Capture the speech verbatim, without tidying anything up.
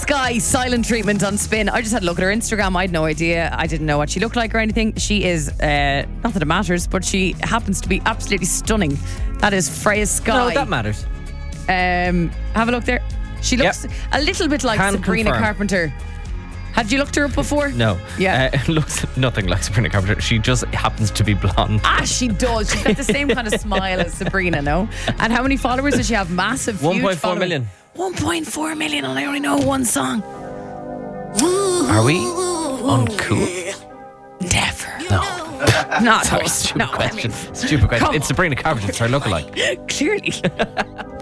Sky silent treatment on Spin. I just had a look at her Instagram. I had no idea. I didn't know what she looked like or anything. She is, uh, not that it matters, but she happens to be absolutely stunning. That is Freya Sky. No, that matters. Um, have a look there. She looks Yep. a little bit like Can Sabrina confirm. Carpenter. Had you looked her up before? No. Yeah. Uh, looks nothing like Sabrina Carpenter. She just happens to be blonde. Ah, she does. She's got the same kind of smile as Sabrina, no? And how many followers does she have? Massive, one huge point four following. million. one point four million, and I only know one song. Are we uncool? Never. No. Not Sorry, us. stupid No, I question. mean, Stupid question. come It's Sabrina Carpenter. It's her lookalike. clearly.